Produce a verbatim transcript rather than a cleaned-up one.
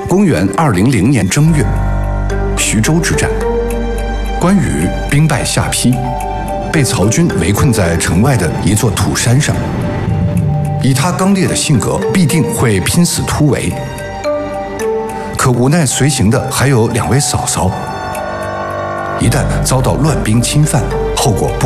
公元二零零年正月，徐州之战，关羽兵败下邳，被曹军围困在城外的一座土山上。以他刚烈的性格，必定会拼死突围。可无奈随行的还有两位嫂嫂，一旦遭到乱兵侵犯，后果不